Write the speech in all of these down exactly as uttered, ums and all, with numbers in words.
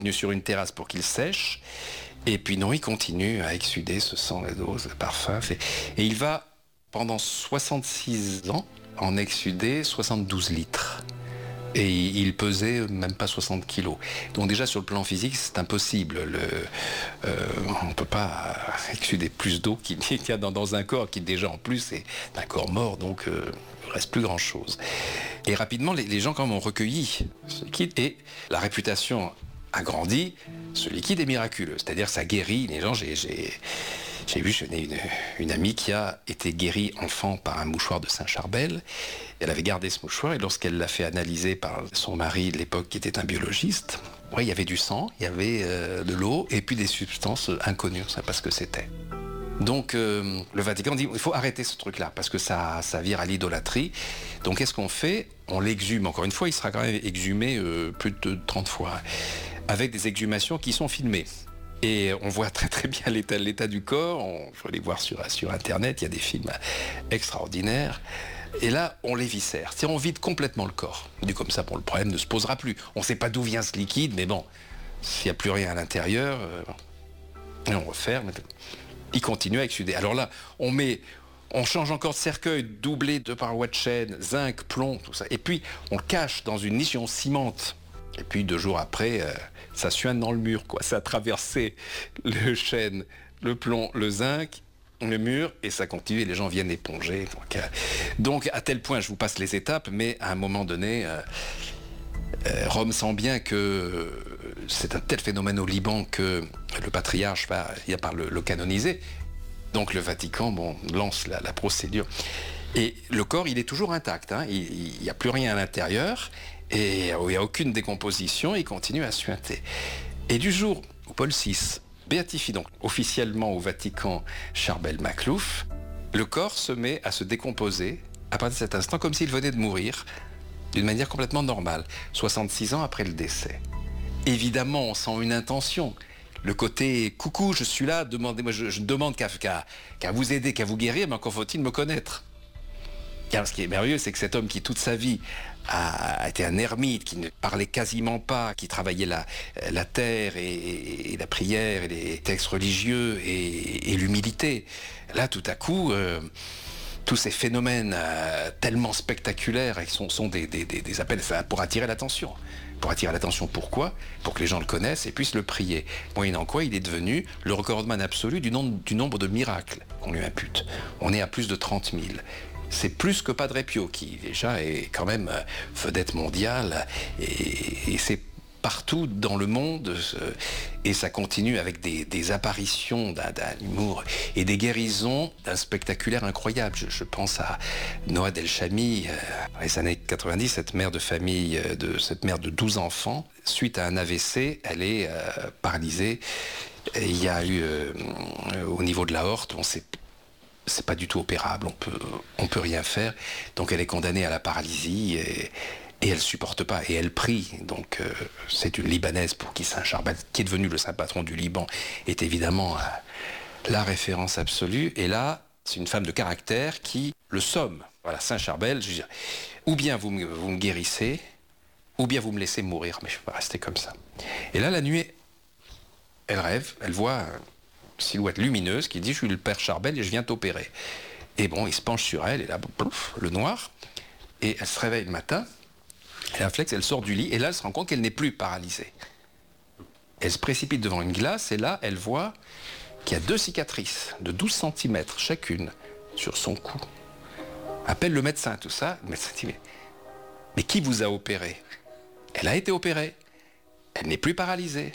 sur une terrasse pour qu'il sèche. Et puis non, il continue à exsuder ce sang, la dose, le parfum. Et il va, pendant soixante-six ans, en exsuder soixante-douze litres. Et il pesait même pas soixante kilos. Donc déjà, sur le plan physique, c'est impossible. Le, euh, on ne peut pas exsuder plus d'eau qu'il y a dans, dans un corps qui, déjà, en plus, est un corps mort. Donc, euh, il ne reste plus grand-chose. Et rapidement, les, les gens, quand même, ont recueilli ce liquide. Et la réputation a grandi. Ce liquide est miraculeux. C'est-à-dire, ça guérit les gens. J'ai... j'ai J'ai vu, je connais une, une amie qui a été guérie enfant par un mouchoir de Saint-Charbel. Elle avait gardé ce mouchoir et lorsqu'elle l'a fait analyser par son mari de l'époque qui était un biologiste, ouais, il y avait du sang, il y avait euh, de l'eau et puis des substances inconnues, on ne savait pas ce que c'était. Donc euh, le Vatican dit il faut arrêter ce truc-là parce que ça, ça vire à l'idolâtrie. Donc qu'est-ce qu'on fait? On l'exhume. Encore une fois, il sera quand même exhumé euh, plus de trente fois avec des exhumations qui sont filmées. Et on voit très très bien l'état, l'état du corps, on faut les voir sur, sur internet, il y a des films extraordinaires. Et là, on les viscère, c'est-à-dire on vide complètement le corps. Dit comme ça, bon, le problème ne se posera plus. On ne sait pas d'où vient ce liquide, mais bon, s'il n'y a plus rien à l'intérieur, euh, et on referme, il continue à exsuder. Alors là, on met, on change encore de cercueil, doublé de parois de chêne, zinc, plomb, tout ça. Et puis, on le cache dans une niche, on cimente. Et puis deux jours après, euh, ça suinte dans le mur, quoi. Ça a traversé le chêne, le plomb, le zinc, le mur, et ça continue, et les gens viennent éponger. Donc, euh, donc à tel point, je vous passe les étapes, mais à un moment donné, euh, euh, Rome sent bien que euh, c'est un tel phénomène au Liban que le patriarche va il par le, le canoniser. Donc le Vatican, bon, lance la, la procédure. Et le corps, il est toujours intact, hein. Il n'y a plus rien à l'intérieur. Et il n'y a aucune décomposition, il continue à suinter. Et du jour où Paul six béatifie donc officiellement au Vatican Charbel Maclouf, le corps se met à se décomposer à partir de cet instant comme s'il venait de mourir d'une manière complètement normale, soixante-six ans après le décès. Évidemment, on sent une intention. Le côté « coucou, je suis là, demandez-moi, je, je ne demande qu'à, qu'à, qu'à vous aider, qu'à vous guérir, mais encore faut-il me connaître ». Car ce qui est merveilleux, c'est que cet homme qui toute sa vie a été un ermite, qui ne parlait quasiment pas, qui travaillait la, la terre et, et, et la prière et les textes religieux et, et l'humilité, là tout à coup, euh, tous ces phénomènes euh, tellement spectaculaires sont, sont des, des, des, des appels pour attirer l'attention. Pour attirer l'attention, pourquoi? Pour que les gens le connaissent et puissent le prier. Moyennant quoi, il est devenu le recordman absolu du nombre, du nombre de miracles qu'on lui impute. On est à plus de trente mille. C'est plus que Padre Pio, qui déjà est quand même vedette mondiale, et, et c'est partout dans le monde, et ça continue avec des, des apparitions d'un, d'un humour et des guérisons d'un spectaculaire incroyable. Je, je pense à Noa Del Chami, euh, dans les années quatre-vingt-dix, cette mère de famille, de, cette mère de douze enfants, suite à un A V C, elle est euh, paralysée. Et il y a eu, euh, au niveau de l'aorte, on sait c'est pas du tout opérable, on peut, on peut rien faire. Donc elle est condamnée à la paralysie et, et elle supporte pas. Et elle prie. Donc euh, c'est une Libanaise pour qui Saint Charbel, qui est devenu le saint patron du Liban, est évidemment euh, la référence absolue. Et là, c'est une femme de caractère qui le somme. Voilà, Saint Charbel, je veux dire, ou bien vous me, vous me guérissez, ou bien vous me laissez mourir, mais je peux pas rester comme ça. Et là, la nuit, elle rêve, elle voit silhouette lumineuse qui dit « Je suis le père Charbel et je viens t'opérer ». Et bon, il se penche sur elle, et là, plouf, le noir, et elle se réveille le matin, elle réflexe, elle sort du lit, et là, elle se rend compte qu'elle n'est plus paralysée. Elle se précipite devant une glace, et là, elle voit qu'il y a deux cicatrices de douze centimètres chacune sur son cou. Appelle le médecin, tout ça, le médecin dit « Mais, mais qui vous a opéré ?» Elle a été opérée, elle n'est plus paralysée.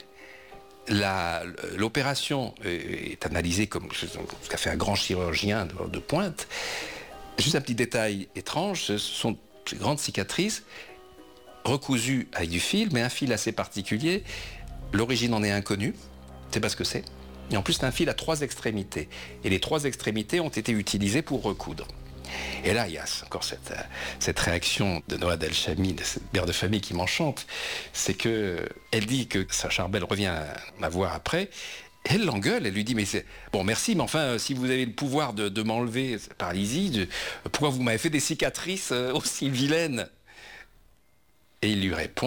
La, l'opération est analysée comme ce qu'a fait un grand chirurgien de, de pointe. Juste un petit détail étrange, ce sont ces grandes cicatrices recousues avec du fil, mais un fil assez particulier. L'origine en est inconnue, je ne sais pas ce que c'est. Et en plus, c'est un fil à trois extrémités. Et les trois extrémités ont été utilisées pour recoudre. Et là, il y a encore cette, cette réaction de Noa Del Chami, de cette mère de famille qui m'enchante. C'est que elle dit que Saint Charbel revient la voir après. Elle l'engueule, elle lui dit « Mais c'est bon, merci, mais enfin, si vous avez le pouvoir de, de m'enlever cette paralysie, de, pourquoi vous m'avez fait des cicatrices aussi vilaines ?» Et il lui répond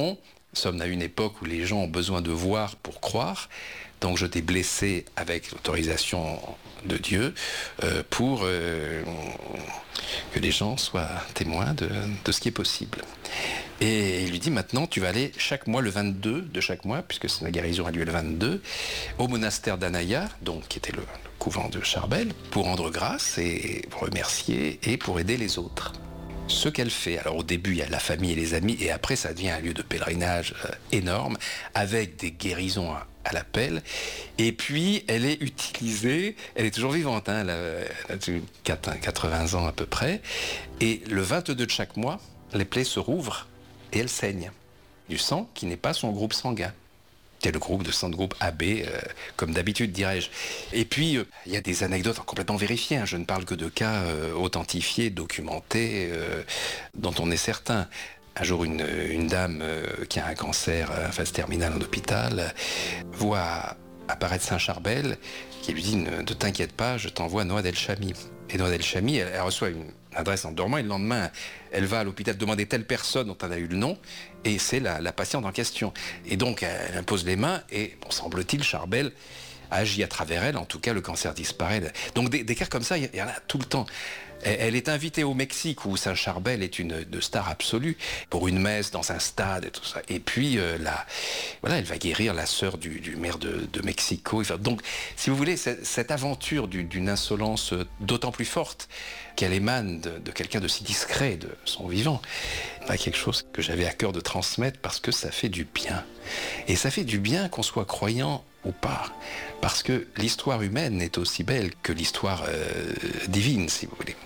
Nous sommes à une époque où les gens ont besoin de voir pour croire. Donc je t'ai blessé avec l'autorisation de Dieu euh, pour euh, que les gens soient témoins de, de ce qui est possible. Et il lui dit maintenant tu vas aller chaque mois le vingt-deux de chaque mois, puisque la guérison a lieu le vingt-deux, au monastère d'Anaya, donc qui était le, le couvent de Charbel, pour rendre grâce et pour remercier et pour aider les autres. Ce qu'elle fait, alors au début il y a la famille et les amis, et après ça devient un lieu de pèlerinage euh, énorme, avec des guérisons à, à l'appel, et puis elle est utilisée, elle est toujours vivante, hein, elle a, elle a quatre-vingts ans à peu près, et le vingt-deux de chaque mois, les plaies se rouvrent et elle saigne du sang qui n'est pas son groupe sanguin. C'est le groupe de sang de groupe A B, euh, comme d'habitude dirais-je. Et puis, euh, il y a des anecdotes complètement vérifiées, hein. Je ne parle que de cas euh, authentifiés, documentés, euh, dont on est certain. Un jour, une, une dame euh, qui a un cancer, euh, phase terminale en hôpital, euh, voit apparaître Saint-Charbel, qui lui dit « Ne t'inquiète pas, je t'envoie Noa del Chami ». Et Noa del Chami, elle, elle reçoit une adresse en dormant, et le lendemain, elle va à l'hôpital demander telle personne dont elle a eu le nom, et c'est la, la patiente en question. Et donc, elle impose les mains, et bon, semble-t-il, Charbel agit à travers elle, en tout cas, le cancer disparaît. Donc, des, des cas comme ça, il y en a tout le temps. Elle est invitée au Mexique, où Saint-Charbel est une de star absolue, pour une messe dans un stade et tout ça. Et puis, euh, là, voilà, elle va guérir la sœur du, du maire de, de Mexico. Donc, si vous voulez, cette aventure d'une insolence d'autant plus forte qu'elle émane de, de quelqu'un de si discret, de son vivant, c'est quelque chose que j'avais à cœur de transmettre parce que ça fait du bien. Et ça fait du bien qu'on soit croyant ou pas. Parce que l'histoire humaine est aussi belle que l'histoire euh, divine, si vous voulez.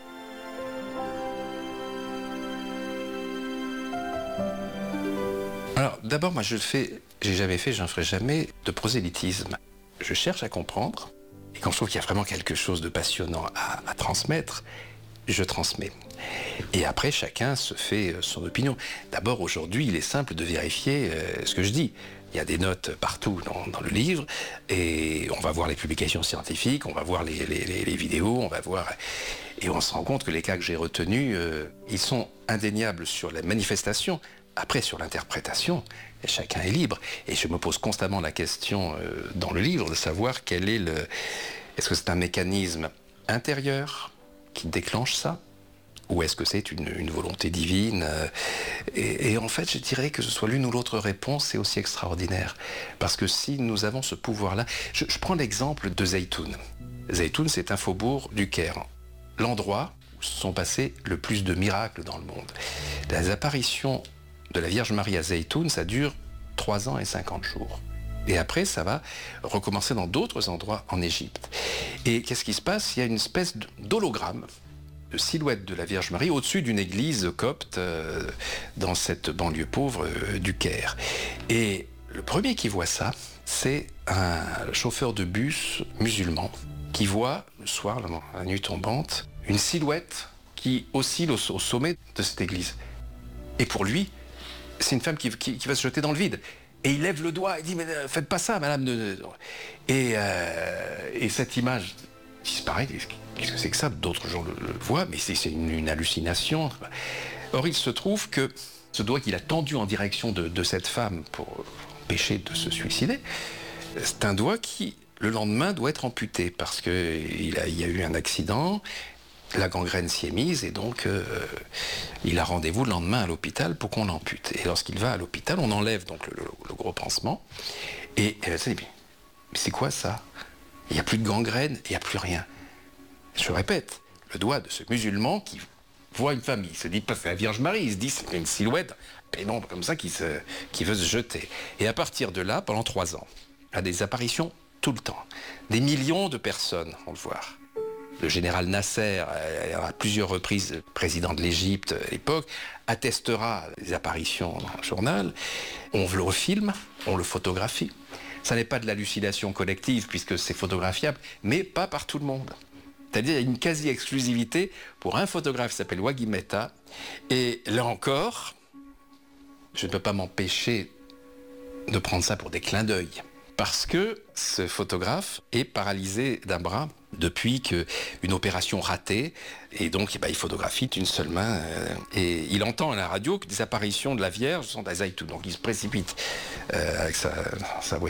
Alors, d'abord, moi, je fais, j'ai jamais fait, j'en ferai jamais, de prosélytisme. Je cherche à comprendre, et quand je trouve qu'il y a vraiment quelque chose de passionnant à, à transmettre, je transmets. Et après, chacun se fait son opinion. D'abord, aujourd'hui, il est simple de vérifier euh, ce que je dis. Il y a des notes partout dans, dans le livre, et on va voir les publications scientifiques, on va voir les, les, les, les vidéos, on va voir... Et on se rend compte que les cas que j'ai retenus, euh, ils sont indéniables sur la manifestation. Après, sur l'interprétation, chacun est libre. Et je me pose constamment la question euh, dans le livre de savoir quel est le... Est-ce que c'est un mécanisme intérieur qui déclenche ça ? Ou est-ce que c'est une, une volonté divine ? et, et en fait, je dirais que ce soit l'une ou l'autre réponse, c'est aussi extraordinaire. Parce que si nous avons ce pouvoir-là... Je, je prends l'exemple de Zeytoun. Zeytoun, c'est un faubourg du Caire. L'endroit où se sont passés le plus de miracles dans le monde. Les apparitions de la Vierge Marie à Zeytoun, ça dure trois ans et cinquante jours. Et après, ça va recommencer dans d'autres endroits en Égypte. Et qu'est-ce qui se passe ? Il y a une espèce d'hologramme, de silhouette de la Vierge Marie au-dessus d'une église copte euh, dans cette banlieue pauvre euh, du Caire. Et le premier qui voit ça, c'est un chauffeur de bus musulman qui voit le soir, la nuit tombante, une silhouette qui oscille au, au sommet de cette église. Et pour lui, c'est une femme qui, qui, qui va se jeter dans le vide. Et il lève le doigt et dit « Mais ne faites pas ça, madame. » Et, euh, et cette image disparaît. Qu'est-ce que c'est que ça ? D'autres gens le, le voient, mais c'est une, une hallucination. Or, il se trouve que ce doigt qu'il a tendu en direction de, de cette femme pour empêcher de se suicider, c'est un doigt qui, le lendemain, doit être amputé parce qu'il a, il y a eu un accident, la gangrène s'y est mise et donc euh, il a rendez-vous le lendemain à l'hôpital pour qu'on l'ampute. Et lorsqu'il va à l'hôpital, on enlève donc le, le, le gros pansement et elle se dit « Mais c'est quoi ça ? Il n'y a plus de gangrène, il n'y a plus rien. » Je répète, le doigt de ce musulman qui voit une femme, il ne se dit pas c'est la Vierge Marie, il se dit c'est une silhouette pénombre comme ça qui, se, qui veut se jeter. Et à partir de là, pendant trois ans, il y a des apparitions tout le temps. Des millions de personnes vont le voir. Le général Nasser, à plusieurs reprises président de l'Égypte à l'époque, attestera les apparitions dans le journal. On le filme, on le photographie. Ça n'est pas de l'hallucination collective puisque c'est photographiable, mais pas par tout le monde. C'est-à-dire qu'il y a une quasi-exclusivité pour un photographe qui s'appelle Wagui Mehta. Et là encore, je ne peux pas m'empêcher de prendre ça pour des clins d'œil. Parce que ce photographe est paralysé d'un bras depuis qu'une opération ratée, et donc eh ben, il photographie d'une seule main, euh, et il entend à la radio que des apparitions de la Vierge sont à Zaytou, donc il se précipite euh, avec sa, sa voiture.